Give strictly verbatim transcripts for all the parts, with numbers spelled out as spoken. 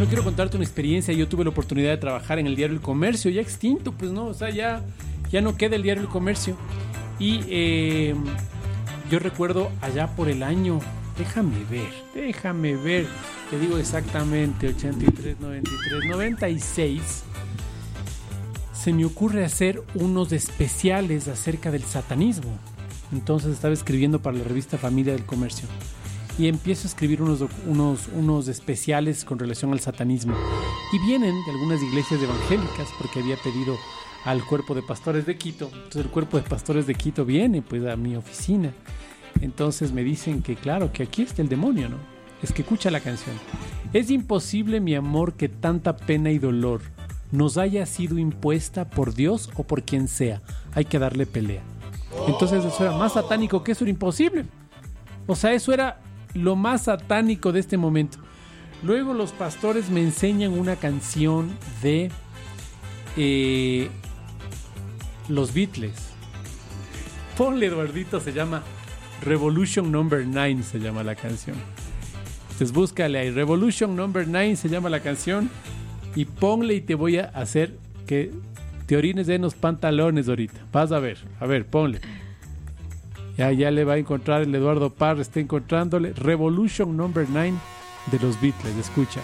Solo quiero contarte una experiencia. Yo tuve la oportunidad de trabajar en el diario El Comercio, ya extinto, pues no, o sea, ya, ya no queda el diario El Comercio. Y eh, yo recuerdo allá por el año, déjame ver, déjame ver, te digo exactamente, ochenta y tres, noventa y tres, noventa y seis, se me ocurre hacer unos especiales acerca del satanismo. Entonces estaba escribiendo para la revista Familia del Comercio y empiezo a escribir unos, unos, unos especiales con relación al satanismo, y vienen de algunas iglesias evangélicas porque había pedido al cuerpo de pastores de Quito. Entonces el cuerpo de pastores de Quito viene pues a mi oficina. Entonces me dicen que claro, que aquí está el demonio, ¿no? Es que escucha la canción. Es imposible, mi amor, que tanta pena y dolor nos haya sido impuesta por Dios o por quien sea. Hay que darle pelea. Entonces eso era más satánico que eso, era imposible. O sea, eso era lo más satánico de este momento. Luego los pastores me enseñan una canción de eh, los Beatles. Ponle, Eduardito, se llama Revolution Number nueve, se llama la canción. Entonces búscale ahí, Revolution Number nueve se llama la canción, y ponle y te voy a hacer que te orines en los pantalones ahorita. Vas a ver, a ver, ponle. Ya, ya le va a encontrar el Eduardo Parra, está encontrándole Revolution Number nueve de los Beatles. Escucha.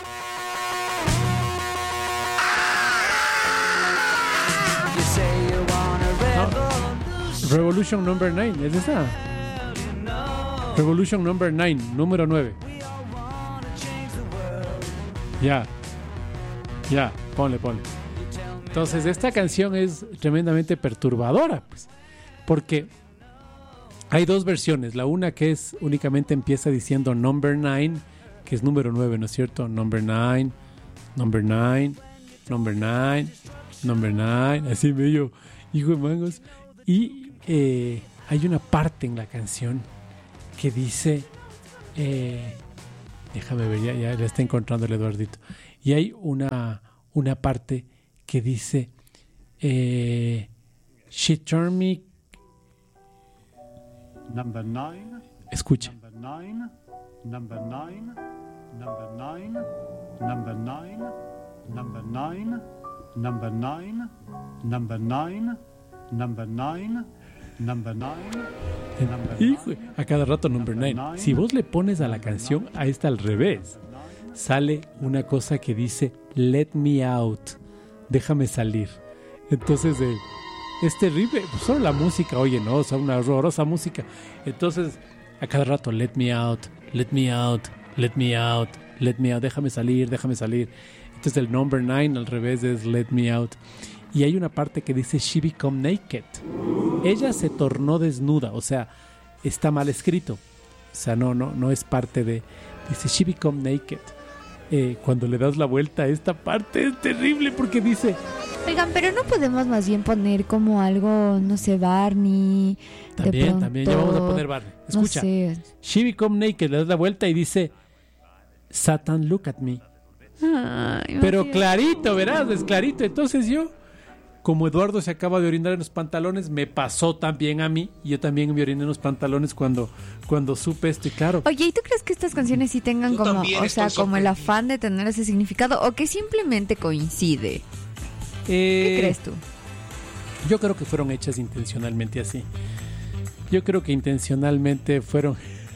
No, Revolution Number nueve, ¿es esa? Revolution Number nueve, número nueve. Ya, ya, ponle, ponle. Entonces esta canción es tremendamente perturbadora, pues, porque hay dos versiones. La una que es únicamente empieza diciendo Number nueve, que es número nueve, ¿no es cierto? Number nueve, Number nueve, Number nueve, Number nueve, así medio hijo de mangos. Y eh, hay una parte en la canción que dice, eh, déjame ver, ya, ya le está encontrando el Eduardito. Y hay una, una parte que dice, eh, She turned me. Number nine. Escucha. Number nine. Number nine. Number nine. Number nine. Number nine. Number nine. Number nine. Number nine. Number nine. Hijo, a cada rato number nueve. Si vos le pones a la canción a esta al revés, sale una cosa que dice Let me out, déjame salir. Entonces eh, es terrible. Solo la música, oye, no, o sea, una horrorosa música. Entonces a cada rato let me out, let me out, let me out, let me out, déjame salir, déjame salir. Entonces el number nine al revés es let me out. Y hay una parte que dice She become naked. Ella se tornó desnuda, o sea, está mal escrito. O sea, no, no, no es parte de... Dice She become naked. Eh, cuando le das la vuelta a esta parte es terrible porque dice... Oigan, pero no podemos más bien poner como algo, no sé, Barney. También, pronto, también, ya vamos a poner Barney. Escucha, no sé. She become naked, le das la vuelta y dice Satan look at me. Ay, pero imagínate. clarito, verás, es clarito. Entonces yo... Como Eduardo se acaba de orinar en los pantalones, me pasó también a mí. Yo también me oriné en los pantalones cuando, cuando supe esto, y claro. Oye, ¿y tú crees que estas canciones sí tengan Yo como, también o sea, estoy como el sorprendido. afán de tener ese significado, o que simplemente coincide? ¿Qué Eh, crees tú? Yo creo que fueron hechas intencionalmente así. Yo creo que intencionalmente fueron...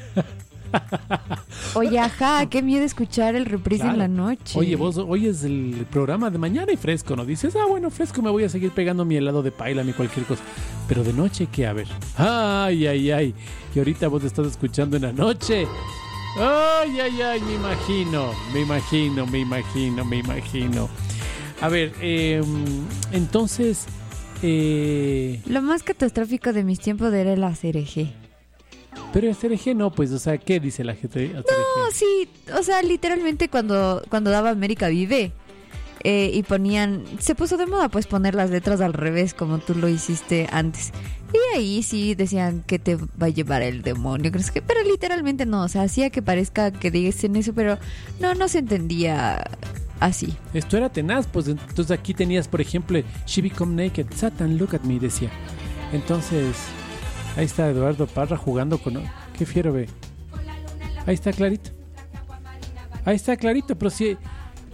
Oye, ajá, qué miedo escuchar el reprise Claro. en la noche. Oye, vos oyes el programa de mañana y fresco, ¿no? Dices, ah, bueno, fresco, me voy a seguir pegando mi helado de paila, mi cualquier cosa. Pero de noche, ¿qué? A ver. Ay, ay, ay. Que ahorita vos estás escuchando en la noche. Ay, ay, ay, me imagino, me imagino, me imagino, me imagino. A ver, eh, entonces... Eh, Lo más catastrófico de mis tiempos era el A C R G. pero el C R G no, pues, o sea, ¿qué dice la gente? No, sí, o sea, literalmente cuando, cuando daba América Vive eh, y ponían, se puso de moda pues poner las letras al revés como tú lo hiciste antes. Y ahí sí decían que te va a llevar el demonio, ¿crees que? Pero literalmente no, o sea, hacía que parezca que dicen eso, pero no, no se entendía así. Esto era tenaz, pues entonces aquí tenías, por ejemplo, She become naked, Satan look at me, decía. Entonces, ahí está Eduardo Parra jugando con... Qué fiero, ve. Ahí está clarito. Ahí está clarito, pero si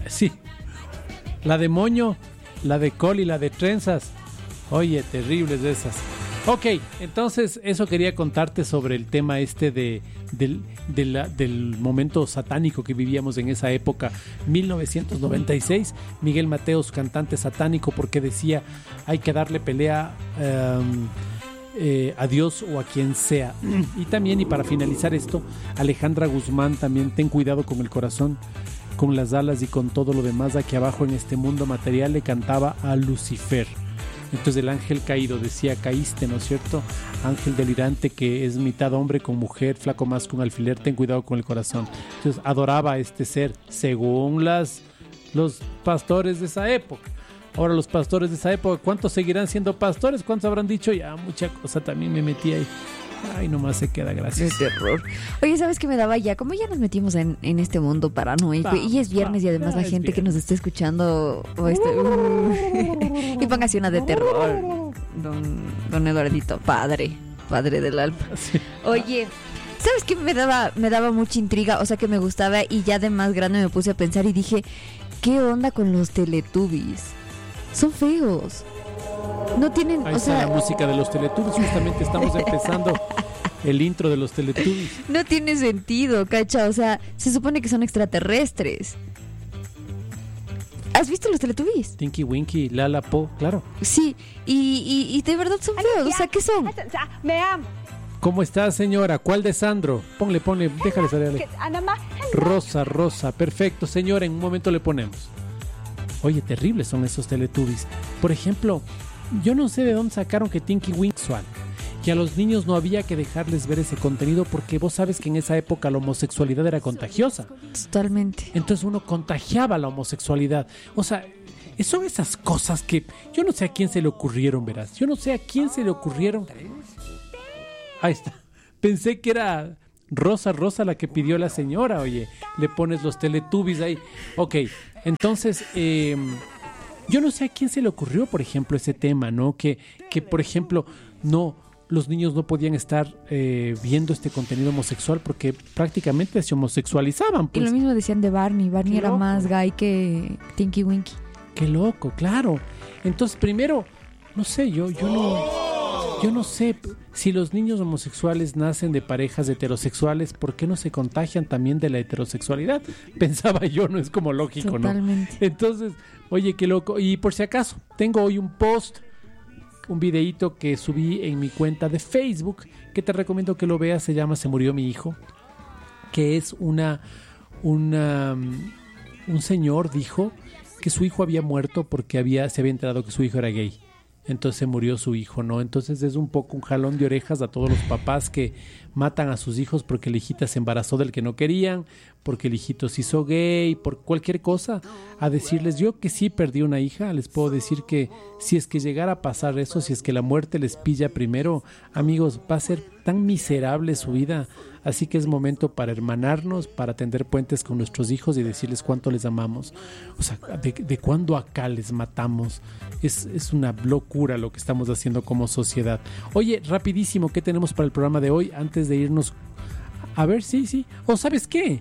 Sí. La de moño, la de col y la de trenzas. Oye, terribles de esas. Ok, entonces eso quería contarte sobre el tema este de, del, de la, del momento satánico que vivíamos en esa época, mil novecientos noventa y seis. Miguel Mateos, cantante satánico, porque decía hay que darle pelea um, eh, a Dios o a quien sea. Y también, y para finalizar esto, Alejandra Guzmán también, ten cuidado con el corazón, con las alas y con todo lo demás. Aquí abajo en este mundo material le cantaba a Lucifer. Entonces el ángel caído decía, caíste, ¿no es cierto? Ángel delirante que es mitad hombre con mujer, flaco más con alfiler, ten cuidado con el corazón. Entonces adoraba a este ser según las, los pastores de esa época. Ahora los pastores de esa época, ¿cuántos seguirán siendo pastores? ¿Cuántos habrán dicho? Ya, mucha cosa también me metí ahí. Ay, nomás se queda, gracias. Qué terror. Oye, ¿sabes qué me daba ya? Como ya nos metimos en, en este mundo paranoico, Va, y es viernes, va, y además ya la es gente viernes. que nos está escuchando o este, uh, y póngase una de terror, don, don Eduardito, padre, padre del alma. Sí. Oye, ¿sabes qué me daba, me daba mucha intriga? O sea, que me gustaba, y ya de más grande me puse a pensar y dije, ¿qué onda con los Teletubbies? Son feos. No tienen, Ahí o está sea, la música de los Teletubbies. Justamente estamos empezando el intro de los Teletubbies. no tiene sentido, cacha. O sea, se supone que son extraterrestres. ¿Has visto los Teletubbies? Tinky Winky, Lala Po, claro. Sí, y, y, y de verdad son feos. O sea, ¿qué son? ¿Cómo está, señora? ¿Cuál de Sandro? Ponle, ponle, déjale salir. Rosa, Rosa, perfecto, señora, en un momento le ponemos. Oye, terribles son esos Teletubbies. Por ejemplo, yo no sé de dónde sacaron que Tinky Winky sexual, que a los niños no había que dejarles ver ese contenido, porque vos sabes que en esa época la homosexualidad era contagiosa. Totalmente. Entonces uno contagiaba la homosexualidad. O sea, son esas cosas que yo no sé a quién se le ocurrieron, verás. Yo no sé a quién se le ocurrieron. Ahí está. Pensé que era Rosa, Rosa la que pidió la señora. Oye, le pones los Teletubbies ahí. Ok, entonces, eh, yo no sé a quién se le ocurrió, por ejemplo, ese tema, ¿no? Que, que por ejemplo, no, los niños no podían estar eh, viendo este contenido homosexual porque prácticamente se homosexualizaban. Pues. Y lo mismo decían de Barney. Barney Qué era loco. más gay que Tinky Winky. Qué loco, claro. Entonces, primero, no sé, yo, yo no... Yo no sé si los niños homosexuales nacen de parejas heterosexuales, ¿por qué no se contagian también de la heterosexualidad? Pensaba yo, no es como lógico, Totalmente. ¿no? Entonces, oye, qué loco. Y por si acaso, tengo hoy un post, un videíto que subí en mi cuenta de Facebook, que te recomiendo que lo veas, se llama Se murió mi hijo, que es una, una un señor dijo que su hijo había muerto porque había, se había enterado que su hijo era gay. Entonces murió su hijo, ¿no? Entonces es un poco un jalón de orejas a todos los papás que matan a sus hijos porque el hijita se embarazó del que no querían, porque el hijito se hizo gay, por cualquier cosa, a decirles, yo que sí perdí una hija, les puedo decir que si es que llegara a pasar eso, si es que la muerte les pilla primero, amigos, va a ser tan miserable su vida, así que es momento para hermanarnos, para tender puentes con nuestros hijos y decirles cuánto les amamos. O sea, de, de cuándo acá les matamos, es, es una locura lo que estamos haciendo como sociedad. Oye, rapidísimo, ¿qué tenemos para el programa de hoy? Antes de irnos, a ver, sí, sí, o ¿sabes qué?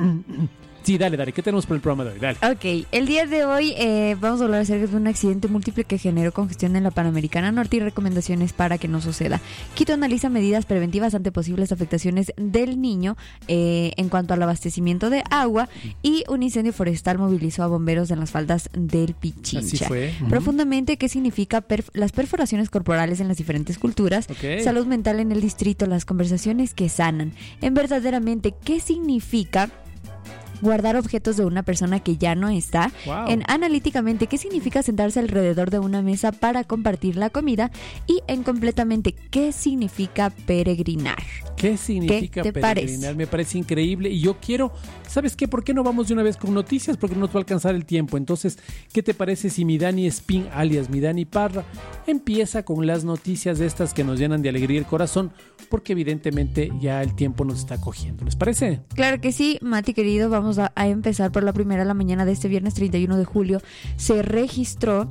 Sí, dale, dale, ¿qué tenemos para el programa de hoy? Dale. Ok, el día de hoy eh, vamos a hablar acerca de un accidente múltiple que generó congestión en la Panamericana Norte y recomendaciones para que no suceda. Quito analiza medidas preventivas ante posibles afectaciones del niño eh, en cuanto al abastecimiento de agua, y un incendio forestal movilizó a bomberos en las faldas del Pichincha. Así fue. Uh-huh. Profundamente, ¿qué significa perf- las perforaciones corporales en las diferentes culturas? Okay. Salud mental en el distrito, las conversaciones que sanan. En verdaderamente, ¿qué significa guardar objetos de una persona que ya no está? Wow. En analíticamente, ¿qué significa sentarse alrededor de una mesa para compartir la comida? Y en completamente, ¿qué significa peregrinar? ¿Qué significa ¿Qué te peregrinar? parece? Me parece increíble y yo quiero, ¿sabes qué? ¿Por qué no vamos de una vez con noticias? Porque no nos va a alcanzar el tiempo. Entonces, ¿qué te parece si mi Dani Spin, alias mi Dani Parra, empieza con las noticias de estas que nos llenan de alegría el corazón? Porque evidentemente ya el tiempo nos está cogiendo. ¿Les parece? Claro que sí, Mati querido, vamos a, a empezar por la primera. La mañana de este viernes treinta y uno de julio se registró,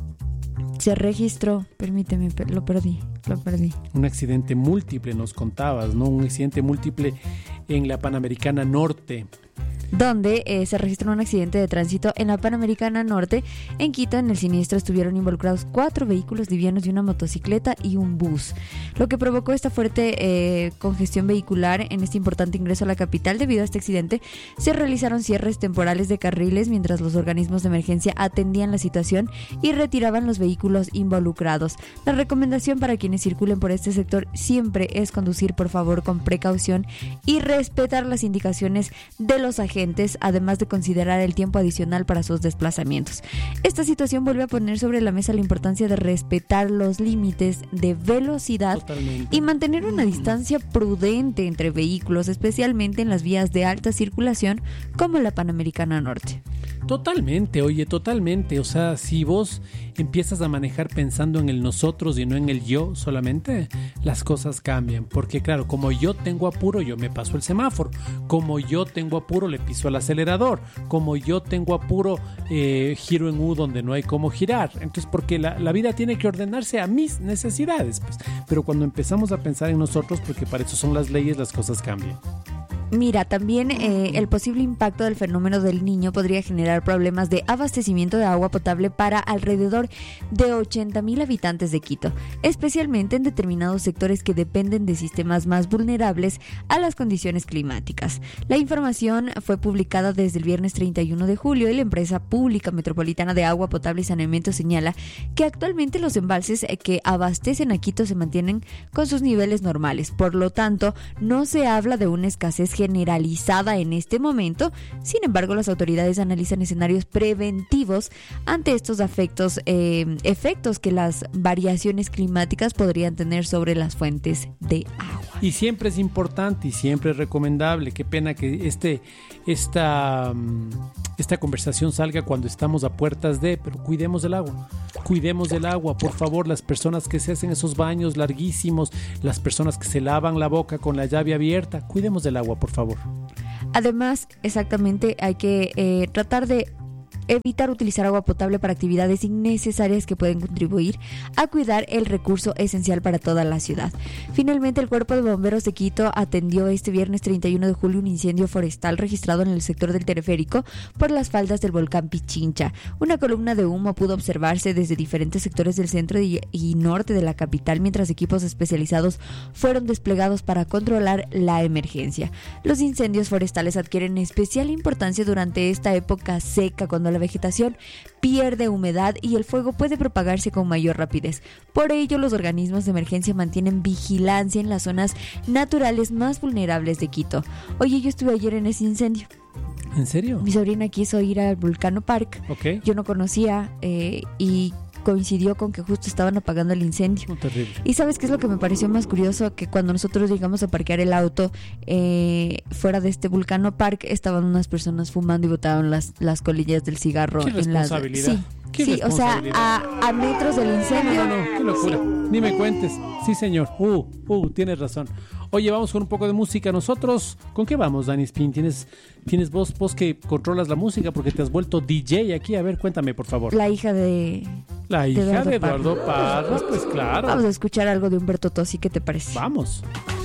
se registró, permíteme, per- lo perdí, lo perdí. Un accidente múltiple, nos contabas, ¿no? Un accidente múltiple en la Panamericana Norte. donde eh, se registró un accidente de tránsito en la Panamericana Norte. En Quito, en el siniestro estuvieron involucrados cuatro vehículos livianos y una motocicleta y un bus, lo que provocó esta fuerte eh, congestión vehicular en este importante ingreso a la capital. Debido a este accidente, se realizaron cierres temporales de carriles mientras los organismos de emergencia atendían la situación y retiraban los vehículos involucrados. La recomendación para quienes circulen por este sector siempre es conducir por favor con precaución y respetar las indicaciones de los agentes, además de considerar el tiempo adicional para sus desplazamientos. Esta situación vuelve a poner sobre la mesa la importancia de respetar los límites de velocidad Totalmente. Y mantener una distancia prudente entre vehículos, especialmente en las vías de alta circulación como la Panamericana Norte. Totalmente, oye, totalmente. O sea, si vos empiezas a manejar pensando en el nosotros y no en el yo solamente, las cosas cambian. Porque claro, como yo tengo apuro, yo me paso el semáforo. Como yo tengo apuro, le piso el acelerador. Como yo tengo apuro, eh, giro en U donde no hay cómo girar. Entonces, porque la, la vida tiene que ordenarse a mis necesidades, pues. Pero cuando empezamos a pensar en nosotros, porque para eso son las leyes, las cosas cambian. Mira, también eh, el posible impacto del fenómeno del Niño podría generar problemas de abastecimiento de agua potable para alrededor de ochenta mil habitantes de Quito, especialmente en determinados sectores que dependen de sistemas más vulnerables a las condiciones climáticas. La información fue publicada desde el viernes treinta y uno de julio y la empresa pública metropolitana de agua potable y saneamiento señala que actualmente los embalses que abastecen a Quito se mantienen con sus niveles normales. Por lo tanto, no se habla de una escasez generalizada en este momento. Sin embargo, las autoridades analizan escenarios preventivos ante estos efectos, eh, efectos que las variaciones climáticas podrían tener sobre las fuentes de agua. Y siempre es importante y siempre es recomendable. Qué pena que este, esta, esta conversación salga cuando estamos a puertas de, pero cuidemos del agua. Cuidemos del agua, por favor. Las personas que se hacen esos baños larguísimos, las personas que se lavan la boca con la llave abierta, cuidemos del agua, por favor. Además, exactamente, hay que eh, tratar de evitar utilizar agua potable para actividades innecesarias que pueden contribuir a cuidar el recurso esencial para toda la ciudad. Finalmente, el Cuerpo de Bomberos de Quito atendió este viernes treinta y uno de julio un incendio forestal registrado en el sector del teleférico por las faldas del volcán Pichincha. Una columna de humo pudo observarse desde diferentes sectores del centro y, y norte de la capital, mientras equipos especializados fueron desplegados para controlar la emergencia. Los incendios forestales adquieren especial importancia durante esta época seca, cuando la vegetación pierde humedad y el fuego puede propagarse con mayor rapidez. Por ello, los organismos de emergencia mantienen vigilancia en las zonas naturales más vulnerables de Quito. Oye, yo estuve ayer en ese incendio. ¿En serio? Mi sobrina quiso ir al Vulcano Park. Okay. Yo no conocía eh, y coincidió con que justo estaban apagando el incendio. Oh, terrible. Y ¿sabes qué es lo que me pareció más curioso? Que cuando nosotros llegamos a parquear el auto eh, fuera de este Vulcano Park, estaban unas personas fumando y botaban las, las colillas del cigarro. Qué en las, responsabilidad. sí, Qué sí, o sea, a, a metros del incendio. No, no, no, qué locura. Sí. Ni me cuentes. Sí, señor. Uh, uh, tienes razón. Oye, vamos con un poco de música. Nosotros, ¿con qué vamos, Dani Spin? ¿Tienes, tienes vos, vos que controlas la música porque te has vuelto D J aquí? A ver, cuéntame, por favor. La hija de... La hija de Eduardo, de Eduardo Parras, pues claro. Vamos a escuchar algo de Humberto Tozzi, ¿qué te parece? Vamos.